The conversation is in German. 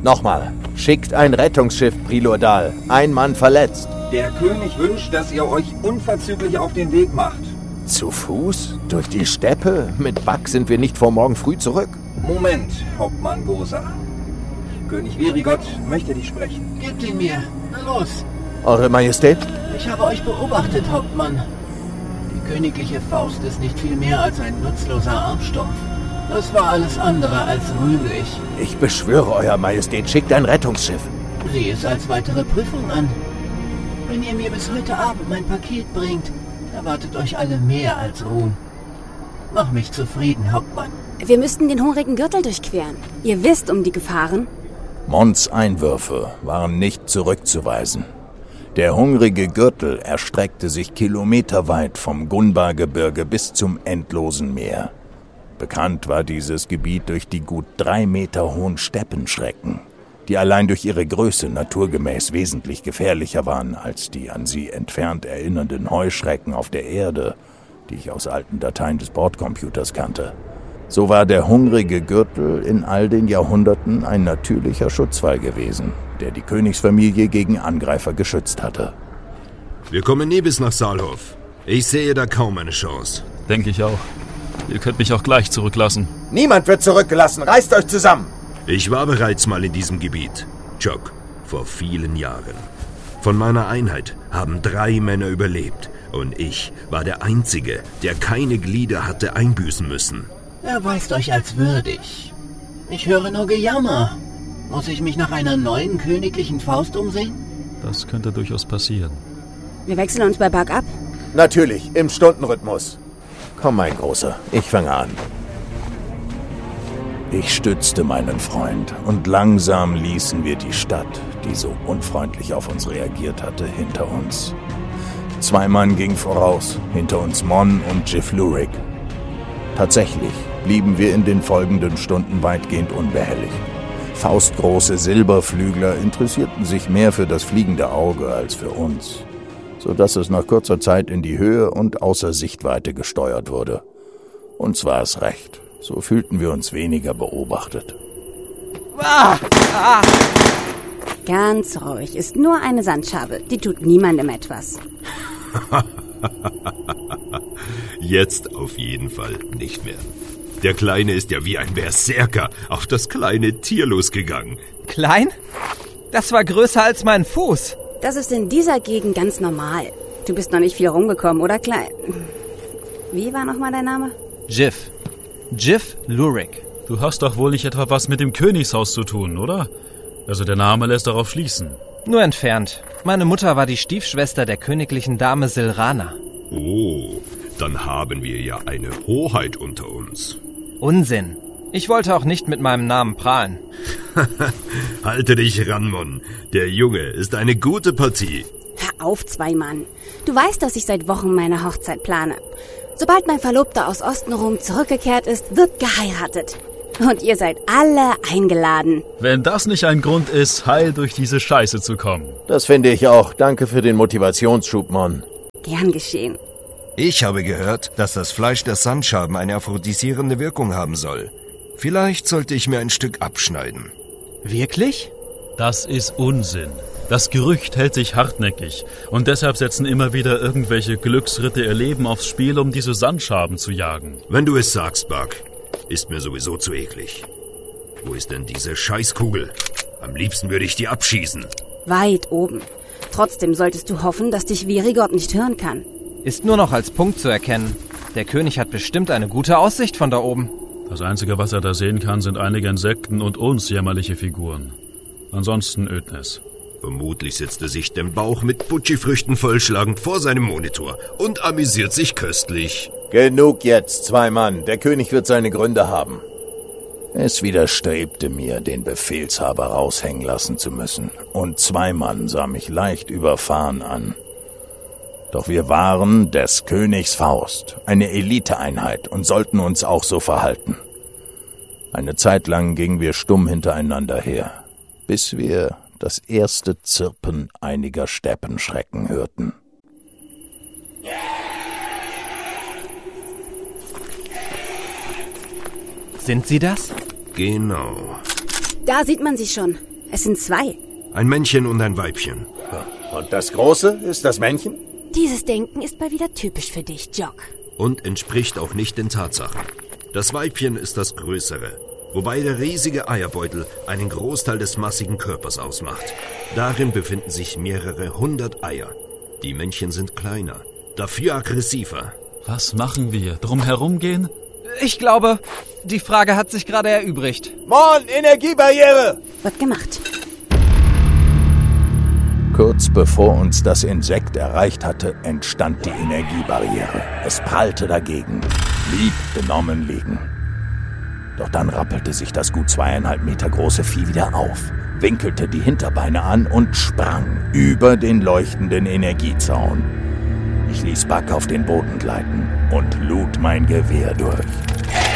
Nochmal. Schickt ein Rettungsschiff, Prilordal. Ein Mann verletzt. Der König wünscht, dass ihr euch unverzüglich auf den Weg macht. Zu Fuß? Durch die Steppe? Mit Buck sind wir nicht vor morgen früh zurück. Moment, Hauptmann Gosa. König Virigott möchte dich sprechen. Gebt ihn mir. Na los. Eure Majestät? Ich habe euch beobachtet, Hauptmann. Die königliche Faust ist nicht viel mehr als ein nutzloser Armstumpf. Das war alles andere als rühmlich. Ich beschwöre, Euer Majestät, schickt ein Rettungsschiff. Sieh es als weitere Prüfung an. Wenn ihr mir bis heute Abend mein Paket bringt, erwartet euch alle mehr als Ruhm. Mach mich zufrieden, Hauptmann. Wir müssten den hungrigen Gürtel durchqueren. Ihr wisst um die Gefahren. Mons Einwürfe waren nicht zurückzuweisen. Der hungrige Gürtel erstreckte sich kilometerweit vom Gunbar-Gebirge bis zum endlosen Meer. Bekannt war dieses Gebiet durch die gut 3 Meter hohen Steppenschrecken, die allein durch ihre Größe naturgemäß wesentlich gefährlicher waren als die an sie entfernt erinnernden Heuschrecken auf der Erde, die ich aus alten Dateien des Bordcomputers kannte. So war der hungrige Gürtel in all den Jahrhunderten ein natürlicher Schutzwall gewesen, der die Königsfamilie gegen Angreifer geschützt hatte. Wir kommen nie bis nach Saalhof. Ich sehe da kaum eine Chance. Denke ich auch. Ihr könnt mich auch gleich zurücklassen. Niemand wird zurückgelassen. Reißt euch zusammen. Ich war bereits mal in diesem Gebiet. Chok, vor vielen Jahren. Von meiner Einheit haben 3 Männer überlebt. Und ich war der Einzige, der keine Glieder hatte einbüßen müssen. Erweist euch als würdig. Ich höre nur Gejammer. Muss ich mich nach einer neuen königlichen Faust umsehen? Das könnte durchaus passieren. Wir wechseln uns bei Buck ab. Natürlich, im Stundenrhythmus. Komm, mein Großer, ich fange an. Ich stützte meinen Freund und langsam ließen wir die Stadt, die so unfreundlich auf uns reagiert hatte, hinter uns. 2 Mann gingen voraus, hinter uns Mon und Jiff Lurik. Tatsächlich blieben wir in den folgenden Stunden weitgehend unbehelligt. Faustgroße Silberflügler interessierten sich mehr für das fliegende Auge als für uns, sodass es nach kurzer Zeit in die Höhe und außer Sichtweite gesteuert wurde. Uns war es recht, so fühlten wir uns weniger beobachtet. Ganz ruhig, ist nur eine Sandschabe, die tut niemandem etwas. Jetzt auf jeden Fall nicht mehr. Der Kleine ist ja wie ein Berserker auf das kleine Tier losgegangen. Klein? Das war größer als mein Fuß. Das ist in dieser Gegend ganz normal. Du bist noch nicht viel rumgekommen, oder Klein? Wie war nochmal dein Name? Jiff. Jiff Lurik. Du hast doch wohl nicht etwa was mit dem Königshaus zu tun, oder? Also der Name lässt darauf schließen. Nur entfernt. Meine Mutter war die Stiefschwester der königlichen Dame Silrana. Oh, dann haben wir ja eine Hoheit unter uns. Unsinn. Ich wollte auch nicht mit meinem Namen prahlen. Halte dich ran, Mon. Der Junge ist eine gute Partie. Hör auf, 2 Mann. Du weißt, dass ich seit Wochen meine Hochzeit plane. Sobald mein Verlobter aus Ostenrum zurückgekehrt ist, wird geheiratet. Und ihr seid alle eingeladen. Wenn das nicht ein Grund ist, heil durch diese Scheiße zu kommen. Das finde ich auch. Danke für den Motivationsschub, Mon. Gern geschehen. Ich habe gehört, dass das Fleisch der Sandschaben eine aphrodisierende Wirkung haben soll. Vielleicht sollte ich mir ein Stück abschneiden. Wirklich? Das ist Unsinn. Das Gerücht hält sich hartnäckig und deshalb setzen immer wieder irgendwelche Glücksritter ihr Leben aufs Spiel, um diese Sandschaben zu jagen. Wenn du es sagst, Buck, ist mir sowieso zu eklig. Wo ist denn diese Scheißkugel? Am liebsten würde ich die abschießen. Weit oben. Trotzdem solltest du hoffen, dass dich Virigott nicht hören kann. Ist nur noch als Punkt zu erkennen. Der König hat bestimmt eine gute Aussicht von da oben. Das Einzige, was er da sehen kann, sind einige Insekten und uns jämmerliche Figuren. Ansonsten Ödnis. Vermutlich setzt er sich den Bauch mit Butchi-Früchten vollschlagend vor seinem Monitor und amüsiert sich köstlich. Genug jetzt, 2 Mann. Der König wird seine Gründe haben. Es widerstrebte mir, den Befehlshaber raushängen lassen zu müssen. Und 2 Mann sah mich leicht überfahren an. Doch wir waren des Königs Faust, eine Eliteeinheit und sollten uns auch so verhalten. Eine Zeit lang gingen wir stumm hintereinander her, bis wir das erste Zirpen einiger Steppenschrecken hörten. Sind sie das? Genau. Da sieht man sie schon. Es sind 2. Ein Männchen und ein Weibchen. Und das Große ist das Männchen? Dieses Denken ist mal wieder typisch für dich, Jock. Und entspricht auch nicht den Tatsachen. Das Weibchen ist das Größere, wobei der riesige Eierbeutel einen Großteil des massigen Körpers ausmacht. Darin befinden sich mehrere 100 Eier. Die Männchen sind kleiner, dafür aggressiver. Was machen wir? Drum herumgehen? Ich glaube, die Frage hat sich gerade erübrigt. Mon, Energiebarriere! Wird gemacht. Kurz bevor uns das Insekt erreicht hatte, entstand die Energiebarriere. Es prallte dagegen, blieb benommen liegen. Doch dann rappelte sich das gut 2,5 Meter große Vieh wieder auf, winkelte die Hinterbeine an und sprang über den leuchtenden Energiezaun. Ich ließ Buck auf den Boden gleiten und lud mein Gewehr durch.